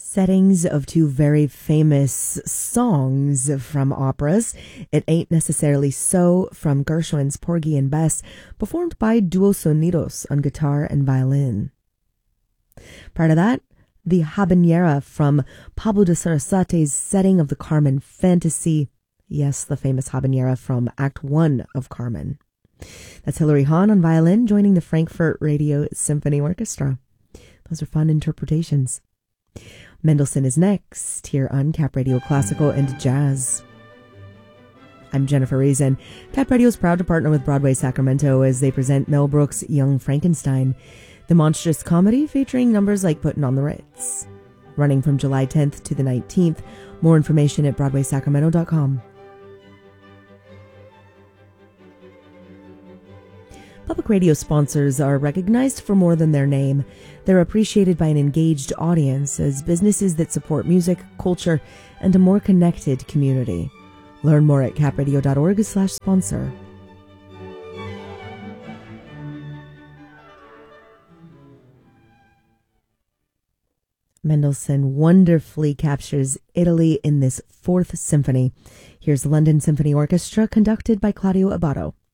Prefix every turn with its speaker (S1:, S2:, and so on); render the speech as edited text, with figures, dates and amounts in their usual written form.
S1: Settings of two very famous songs from operas. It Ain't Necessarily So from Gershwin's Porgy and Bess, performed by Duo Sonidos on guitar and violin. Prior to that, the Habanera from Pablo de Sarasate's setting of the Carmen Fantasy. Yes, the famous Habanera from Act 1 of Carmen. That's Hilary Hahn on violin, joining the Frankfurt Radio Symphony Orchestra. Those are fun interpretations. Mendelssohn is next, here on Cap Radio Classical and Jazz. I'm Jennifer Reason. Cap Radio is proud to partner with Broadway Sacramento as they present Mel Brooks' Young Frankenstein, the monstrous comedy featuring numbers like Puttin' on the Ritz. Running from July 10th to the 19th. More information at BroadwaySacramento.com. Public radio sponsors are recognized for more than their name. They're appreciated by an engaged audience as businesses that support music, culture, and a more connected community. Learn more at capradio.org/sponsor. Mendelssohn wonderfully captures Italy in this Fourth Symphony. Here's the London Symphony Orchestra, conducted by Claudio Abbado.